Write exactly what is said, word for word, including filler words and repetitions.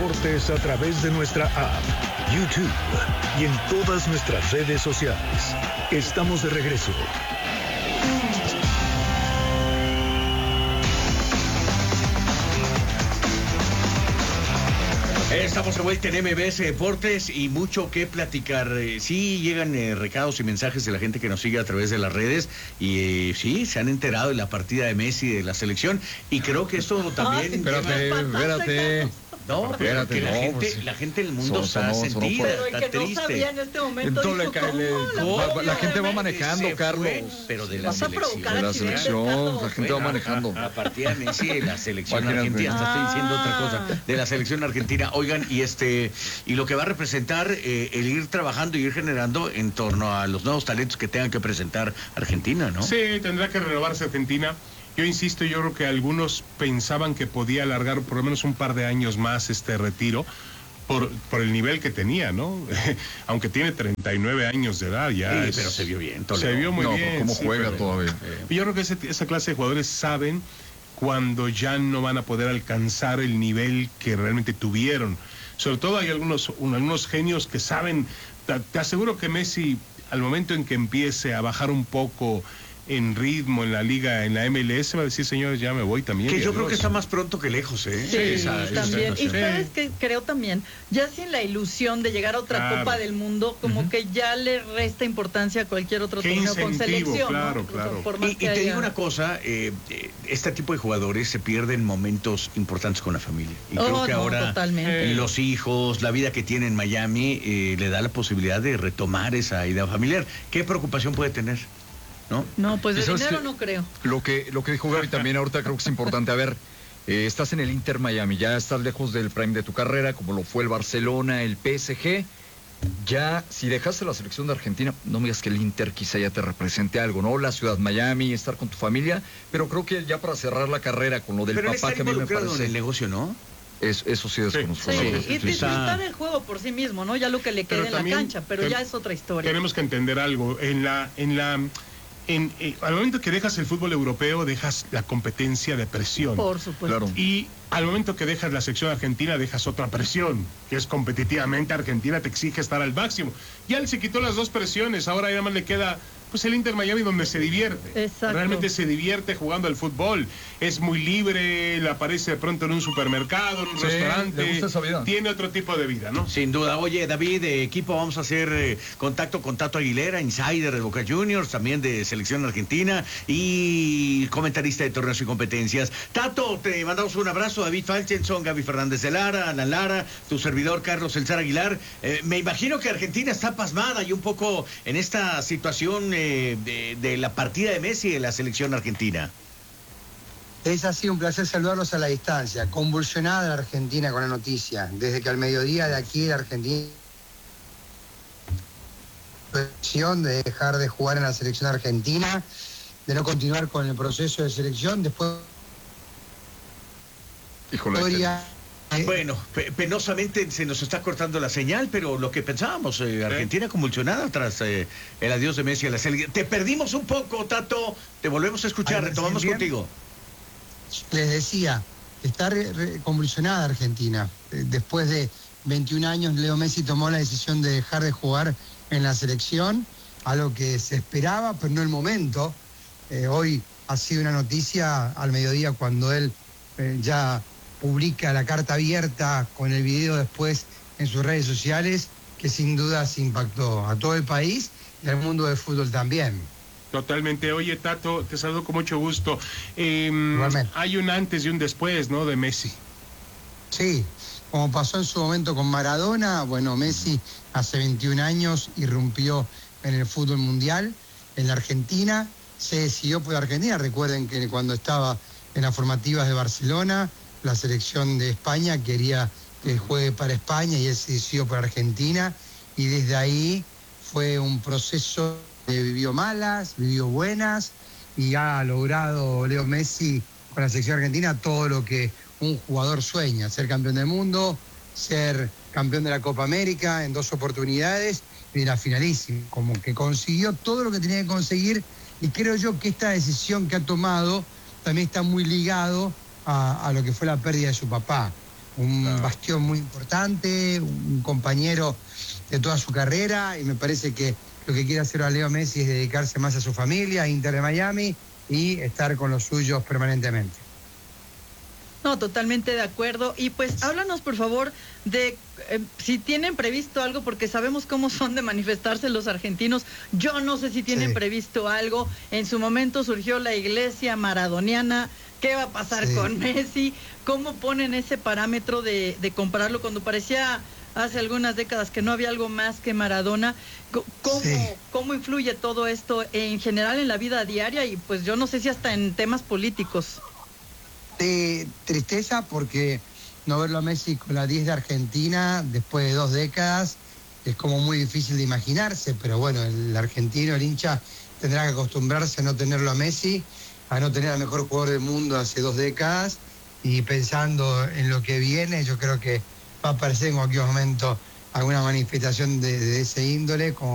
deportes a través de nuestra app, YouTube y en todas nuestras redes sociales. Estamos de regreso. Estamos de vuelta en M B S Deportes y mucho que platicar. Eh, sí, llegan eh, recados y mensajes de la gente que nos sigue a través de las redes y eh, sí, se han enterado de la partida de Messi de la selección y creo que esto también... Ay, espérate, espérate. No, espérate, que la, no, gente, pues, la gente del mundo son, está son, son, sentida, pero está el que triste. no sabía en este momento Entonces, dijo, le, le, ¿cómo? la, La, la gente va de manejando, Se Carlos. fue, pero de la Vas a selección. provocar De la accidentes, selección, Carlos. la gente va Bueno, manejando. A, a partida de Messi de la selección Imagínate. argentina, hasta estoy diciendo otra Ah. cosa, de la selección argentina. Oigan, y este y lo que va a representar eh, el ir trabajando y ir generando en torno a los nuevos talentos que tengan que presentar Argentina, ¿no? Sí, tendrá que renovarse Argentina. Yo insisto, yo creo que algunos pensaban que podía alargar por lo menos un par de años más este retiro. Por, por el nivel que tenía, ¿no? Aunque tiene treinta y nueve años de edad ya. Sí, es, pero se vio bien. Toledo. Se vio muy no, bien. ¿cómo sí, juega pero, todavía? eh, yo creo que ese, esa clase de jugadores saben cuando ya no van a poder alcanzar el nivel que realmente tuvieron. Sobre todo hay algunos, un, algunos genios que saben, te, te aseguro que Messi, al momento en que empiece a bajar un poco en ritmo en la liga, en la M L S, va a decir, señores, ya me voy también. Que yo adiós. creo que está más pronto que lejos, ¿eh? Sí, Esa- esa también. Y situación. sabes que creo también, ya sin la ilusión de llegar a otra Claro. Copa del Mundo, como uh-huh. que ya le resta importancia a cualquier otro Qué torneo con incentivo, selección. claro, ¿no? claro. Por más Y, y que te haya... digo una cosa, eh, eh, este tipo de jugadores se pierden momentos importantes con la familia. Y Oh, creo que no, ahora totalmente. eh, los hijos, la vida que tiene en Miami, eh, le da la posibilidad de retomar esa idea familiar. ¿Qué preocupación puede tener? ¿No? No, pues de ¿Sabes dinero qué? no creo. Lo que, lo que dijo Gaby también ahorita creo que es importante. A ver, eh, estás en el Inter Miami, ya estás lejos del prime de tu carrera, como lo fue el Barcelona, el P S G. Ya, si dejaste la selección de Argentina, no me digas que el Inter quizá ya te represente algo, ¿no? La ciudad Miami, estar con tu familia, pero creo que ya para cerrar la carrera con lo del Pero él papá está que a mí me involucrado en parece... el negocio, ¿no? Es, eso sí desconozco. Sí, la y verdad. disfrutar el juego por sí mismo, ¿no? Ya lo que le Pero quede en la también cancha, pero ten- ya es otra historia. Tenemos que entender algo. En la, en la, en, eh, al momento que dejas el fútbol europeo, dejas la competencia de presión. Por supuesto. Claro. Y al momento que dejas la sección argentina, dejas otra presión, que es competitivamente Argentina te exige estar al máximo. Ya él se quitó las dos presiones, ahora ya más le queda pues el Inter Miami donde se divierte. Exacto. Realmente se divierte jugando al fútbol. Es muy libre, le aparece de pronto en un supermercado, en un Sí, restaurante. le gusta esa vida. Tiene otro tipo de vida, ¿no? Sin duda. Oye, David, de equipo, vamos a hacer eh, contacto con Tato Aguilera, insider de Boca Juniors, también de Selección Argentina y comentarista de torneos y competencias. Tato, te mandamos un abrazo. David Falchenson, Gaby Fernández de Lara, Ana Lara, tu servidor Carlos Elzar Aguilar. Eh, me imagino que Argentina está pasmada y un poco en esta situación eh, de, de la partida de Messi de la Selección Argentina. Es así, un placer saludarlos a la distancia. Convulsionada la Argentina con la noticia. Desde que al mediodía de aquí de Argentina de dejar de jugar en la selección argentina, de no continuar con el proceso de selección, después Híjole, historia, eh, Bueno, pe- penosamente se nos está cortando la señal, pero lo que pensábamos, eh, Argentina convulsionada tras eh, el adiós de Messi a la selección. Te perdimos un poco, Tato. Te volvemos a escuchar, Ay, ¿me retomamos siguen bien? contigo. les decía, está re- re- convulsionada Argentina. Eh, Después de veintiún años, Leo Messi tomó la decisión de dejar de jugar en la selección, algo que se esperaba, pero no el momento. Eh, hoy ha sido una noticia al mediodía cuando él eh, ya publica la carta abierta con el video después en sus redes sociales, que sin duda se impactó a todo el país y al mundo del fútbol también. Totalmente. Oye, Tato, te saludo con mucho gusto. Eh, Igualmente. hay un antes y un después, ¿no?, de Messi. Sí, como pasó en su momento con Maradona, bueno, Messi hace veintiún años irrumpió en el fútbol mundial, en la Argentina, se decidió por Argentina. Recuerden que cuando estaba en las formativas de Barcelona, la selección de España quería que juegue para España y él se decidió por Argentina, y desde ahí fue un proceso que vivió malas, vivió buenas, y ha logrado Leo Messi con la selección argentina todo lo que un jugador sueña: ser campeón del mundo, ser campeón de la Copa América en dos oportunidades y la finalísima. Como que consiguió todo lo que tenía que conseguir, y creo yo que esta decisión que ha tomado también está muy ligado a, a lo que fue la pérdida de su papá. un Claro. bastión muy importante, un compañero de toda su carrera, y me parece que lo que quiere hacer a Leo Messi es dedicarse más a su familia, a Inter de Miami, y estar con los suyos permanentemente. No, totalmente de acuerdo. Y pues háblanos, por favor, de eh, si tienen previsto algo, porque sabemos cómo son de manifestarse los argentinos. Yo no sé si tienen Sí. previsto algo. En su momento surgió la iglesia maradoniana. ¿Qué va a pasar Sí. con Messi? ¿Cómo ponen ese parámetro de, de compararlo cuando parecía hace algunas décadas que no había algo más que Maradona? Co- ¿Cómo, Sí. cómo influye todo esto en general en la vida diaria? Y pues yo no sé si hasta en temas políticos. De tristeza porque no verlo a Messi con la diez de Argentina después de dos décadas es como muy difícil de imaginarse, pero bueno, el argentino, el hincha, tendrá que acostumbrarse a no tenerlo a Messi, a no tener al mejor jugador del mundo hace dos décadas, y pensando en lo que viene, yo creo que va a aparecer en cualquier momento alguna manifestación de, de ese índole, como